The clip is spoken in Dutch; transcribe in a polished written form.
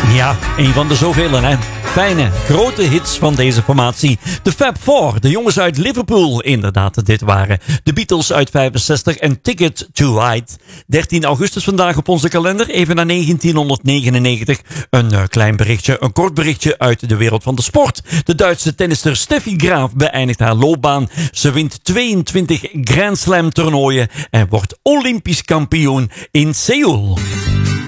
Ja, een van de zoveel, hè. Fijne, grote hits van deze formatie. De Fab Four, de jongens uit Liverpool. Inderdaad, dit waren de Beatles uit 65 en Ticket to Ride. 13 augustus vandaag op onze kalender. Even naar 1999. Een klein berichtje, een kort berichtje uit de wereld van de sport. De Duitse tennister Steffi Graf beëindigt haar loopbaan. Ze wint 22 Grand Slam toernooien en wordt Olympisch kampioen in Seoul.